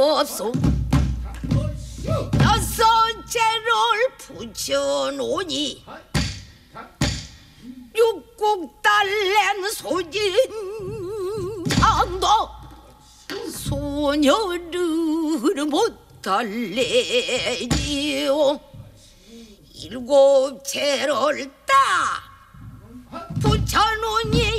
없소. 여섯째를 붙여놓으니 육국 달랜 소진 장도 소녀를 못 달래지요. 일곱째를 딱 붙여놓으니